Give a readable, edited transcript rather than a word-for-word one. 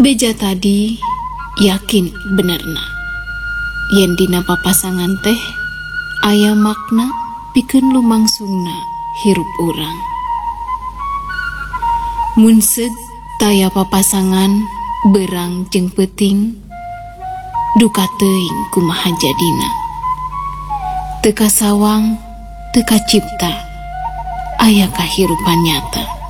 Beja tadi yakin benerna yen dina papasangan teh aya makna pikeun lumangsungna hirup urang. Mun seud taya papasangan beurang jeung peuting, duka teuing kumaha jadina. Teu kasawang, teu kacipta, aya kahirupan nyata.